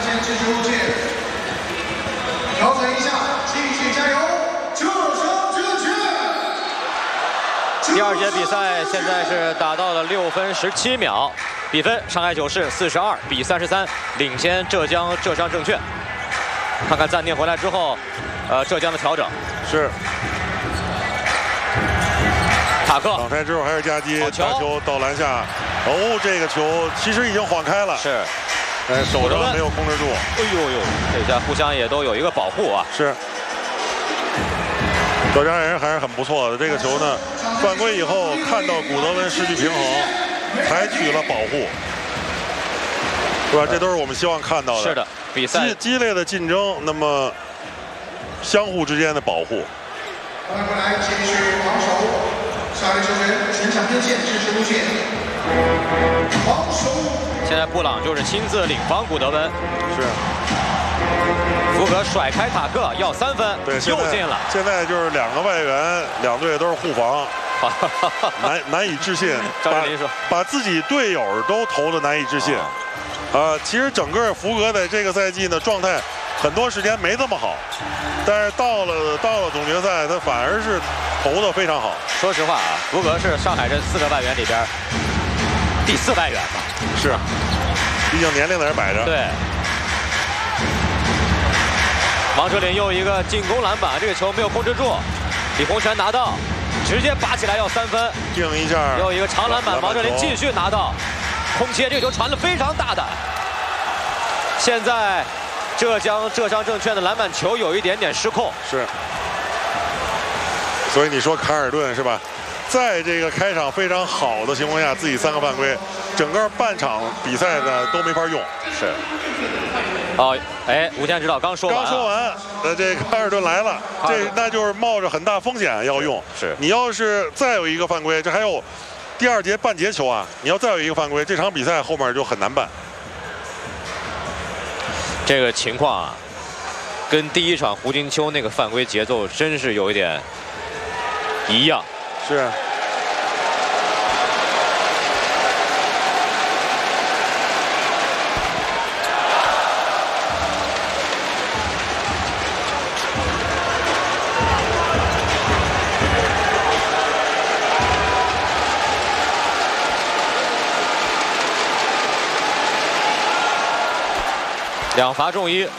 线支持物件，调整一下，继续加油，这胜正确。 第二节比赛现在是打到了6分17秒，比分上海九市42比33领先浙江浙商证券。看看暂停回来之后，浙江的调整是。 塔克挡拆之后还是夹击，打球到篮下。哦，这个球其实已经晃开了， 是， 但手上没有控制住。 哎呦呦，这下互相也都有一个保护啊。 是，浙江人还是很不错的。这个球呢，犯规以后看到古德温失去平衡，采取了保护，是吧？这都是我们希望看到的。 是的，比赛激烈的竞争，那么相互之间的保护。 回来继续防守。 下位球员前场边线支持路线，防守。 现在布朗就是亲自领防古德温， 是。 福格甩开塔克要3分， 对， 又进了。 现在就是2个外援，两队都是护防，难以置信。 张镇麟说， 把自己队友都投的难以置信。其实整个福格在这个赛季呢状态很多时间没这么好，但是到了总决赛，他反而是投的非常好。 说实话啊，福格是上海这4个外援里边第4外援吧？ 是，毕竟年龄在这摆着。 对。王哲林又一个进攻篮板，这个球没有控制住，李洪权拿到，直接拔起来要3分， 定一下。 又一个长篮板，王哲林继续拿到，空切，这个球传得非常大胆。现在浙江浙商证券的篮板球有一点点失控。 是。 所以你说卡尔顿是吧？在这个开场非常好的情况下，自己3个犯规，整个半场比赛呢都没法用。 是。哦，哎，吴天指导刚说完。 这卡尔顿来了，那就是冒着很大风险要用。 是。 你要是再有一个犯规，这还有第2节半节球啊！你要再有一个犯规，这场比赛后面就很难办。 这个情况啊，跟第1场胡金秋那个犯规节奏真是有一点。 一样是。 2罚中1。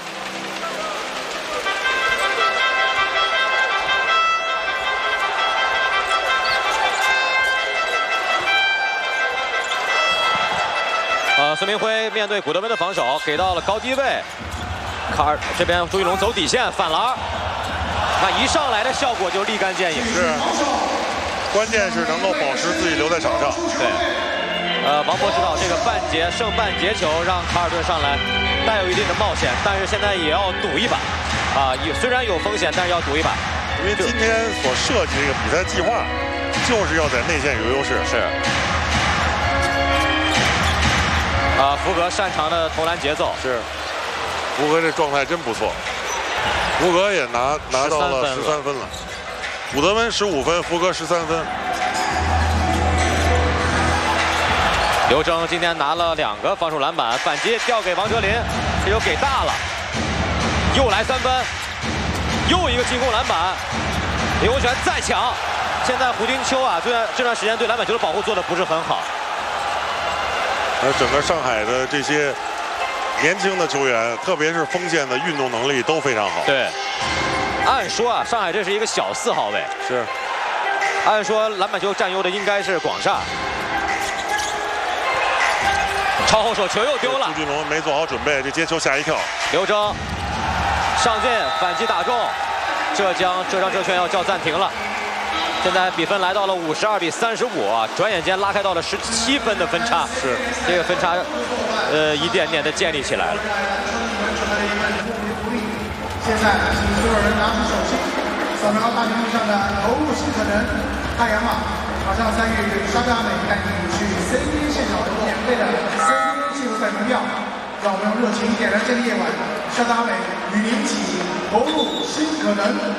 孙明辉面对古德温的防守，给到了高低位。卡尔这边朱一龙走底线反篮，那一上来的效果就立竿见影。 是，关键是能够保持自己留在场上。 对，王博指导这个剩半节球让卡尔顿上来，带有一定的冒险，但是现在也要赌一把。虽然有风险，但是要赌一把。 因为今天所设计这个比赛计划，就是要在内线有优势。 是。 福格擅长的投篮节奏是，福格这状态真不错，福格也拿到了13分了，古德温15分，福格13分。 刘铮今天拿了2个防守篮板，反击调给王哲林，这球给大了，又来3分，又一个进攻篮板，李洪权再抢。现在胡金秋啊，这段时间对篮板球的保护做得不是很好。 整个上海的这些年轻的球员，特别是锋线的运动能力都非常好。 对，按说啊，上海这是一个小4号位。 是。 按说篮板球占优的应该是广厦。超后手球又丢了。 朱俊龙没做好准备，这接球吓一跳。 刘铮上进反击打中，浙江浙商证券要叫暂停了。 现在比分来到了52比35啊，转眼间拉开到了17分的分差。 是， 这个分差，一点点的建立起来了。 现在，请所有人拿起手机，扫描大屏幕上的投入新可能太阳马，马上参与沙特阿美带你去 CBA 现场免费的 CBA 季后赛门票，让我们用热情点燃这个夜晚，沙特阿美与您一起投入新可能。